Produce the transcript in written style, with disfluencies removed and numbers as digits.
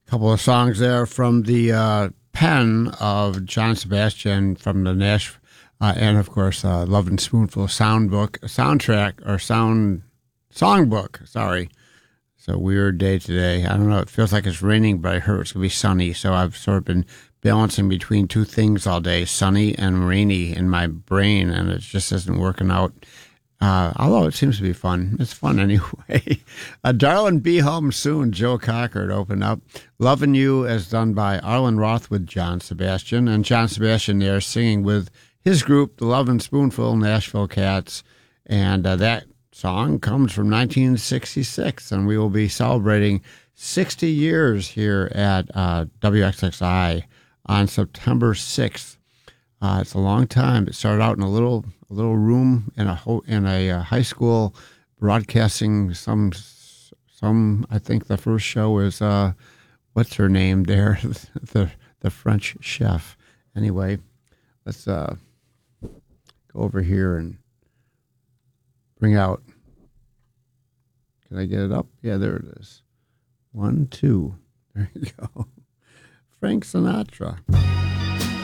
Couple of songs there from the pen of John Sebastian from the and of course, Love and Spoonful songbook. Sorry. It's a weird day today. I don't know. It feels like it's raining, but I heard it's going to be sunny. So I've sort of been balancing between two things all day, sunny and rainy in my brain, and it just isn't working out. Although it seems to be fun. It's fun anyway. Darling, Be Home Soon, Joe Cocker to open up. Loving You is done by Arlen Roth with John Sebastian. And John Sebastian there singing with his group, the Love and Spoonful Nashville Cats. And that song comes from 1966. And we will be celebrating 60 years here at WXXI on September 6th. It's a long time. It started out in a little room in a high school, broadcasting some. I think the first show was what's her name there, the French chef. Anyway, let's go over here and bring out. Can I get it up? Yeah, there it is. 1, 2. There you go. Frank Sinatra.